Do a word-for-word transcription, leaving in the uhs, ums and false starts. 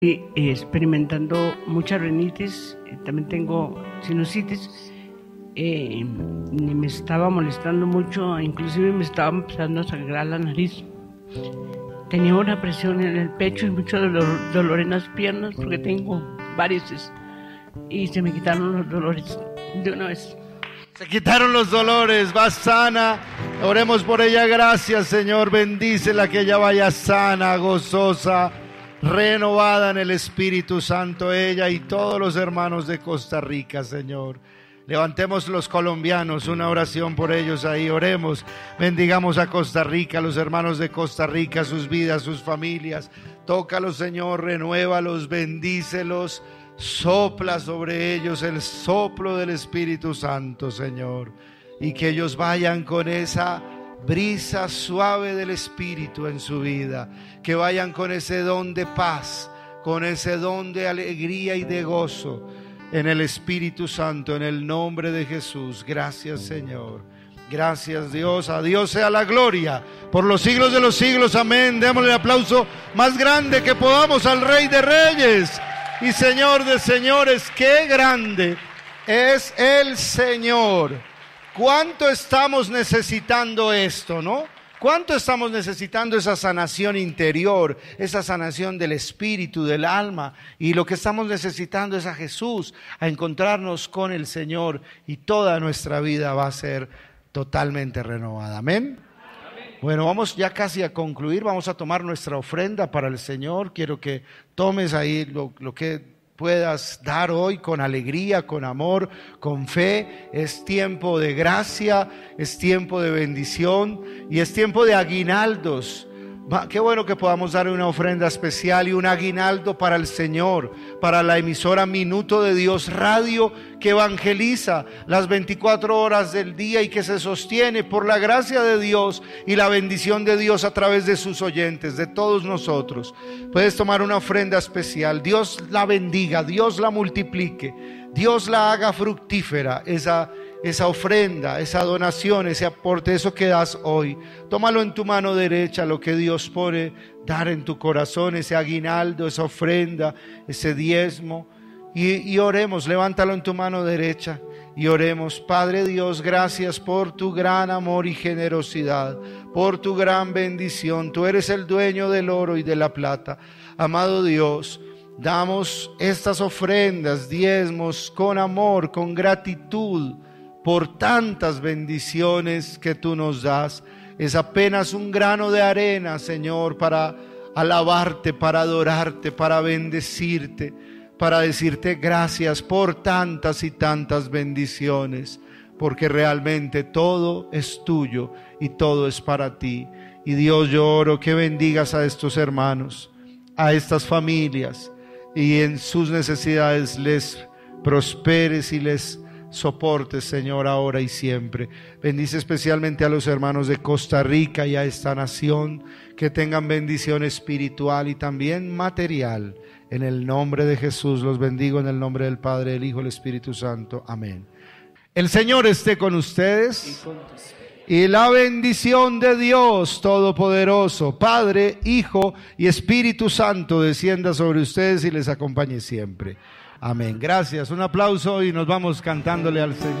Y experimentando mucha rinitis, también tengo sinusitis, eh, me estaba molestando mucho, inclusive me estaba empezando a sangrar la nariz. Tenía una presión en el pecho y mucho dolor, dolor en las piernas porque tengo varices y se me quitaron los dolores de una vez. Se quitaron los dolores, va sana, oremos por ella, gracias Señor, bendícela, que ella vaya sana, gozosa, renovada en el Espíritu Santo, ella y todos los hermanos de Costa Rica, Señor. Levantemos los colombianos, una oración por ellos ahí, oremos, bendigamos a Costa Rica, a los hermanos de Costa Rica, sus vidas, sus familias, tócalos Señor, renuévalos, bendícelos, sopla sobre ellos el soplo del Espíritu Santo, Señor, y que ellos vayan con esa brisa suave del Espíritu en su vida, que vayan con ese don de paz, con ese don de alegría y de gozo en el Espíritu Santo, en el nombre de Jesús. Gracias Señor, gracias Dios, a Dios sea la gloria por los siglos de los siglos, amén. Démosle el aplauso más grande que podamos al Rey de Reyes y Señor de señores. Qué grande es el Señor. ¿Cuánto estamos necesitando esto, no? ¿Cuánto estamos necesitando esa sanación interior, esa sanación del espíritu, del alma? Y lo que estamos necesitando es a Jesús, a encontrarnos con el Señor, y toda nuestra vida va a ser totalmente renovada. ¿Amén? Amén. Bueno, vamos ya casi a concluir, vamos a tomar nuestra ofrenda para el Señor. Quiero que tomes ahí lo, lo que puedas dar hoy con alegría, con amor, con fe. Es tiempo de gracia, es tiempo de bendición y es tiempo de aguinaldos. Qué bueno que podamos dar una ofrenda especial y un aguinaldo para el Señor, para la emisora Minuto de Dios Radio, que evangeliza las veinticuatro horas del día y que se sostiene por la gracia de Dios y la bendición de Dios a través de sus oyentes, de todos nosotros. Puedes tomar una ofrenda especial. Dios la bendiga, Dios la multiplique, Dios la haga fructífera, esa esa ofrenda, esa donación, ese aporte, eso que das hoy. Tómalo en tu mano derecha, lo que Dios pone dar en tu corazón, ese aguinaldo, esa ofrenda, ese diezmo, y, y oremos. Levántalo en tu mano derecha y oremos. Padre Dios, gracias por tu gran amor y generosidad, por tu gran bendición. Tú eres el dueño del oro y de la plata. Amado Dios, damos estas ofrendas, diezmos, con amor, con gratitud, por tantas bendiciones que tú nos das. Es apenas un grano de arena, Señor, para alabarte, para adorarte, para bendecirte, para decirte gracias por tantas y tantas bendiciones, porque realmente todo es tuyo y todo es para ti. Y Dios, yo oro que bendigas a estos hermanos, a estas familias, y en sus necesidades les prosperes y les soporte, Señor, ahora y siempre. Bendice especialmente a los hermanos de Costa Rica y a esta nación, que tengan bendición espiritual y también material. En el nombre de Jesús los bendigo, en el nombre del Padre, del Hijo y del Espíritu Santo. Amén. El Señor esté con ustedes, y la bendición de Dios Todopoderoso, Padre, Hijo y Espíritu Santo, descienda sobre ustedes y les acompañe siempre. Amén. Gracias. Un aplauso y nos vamos cantándole al Señor.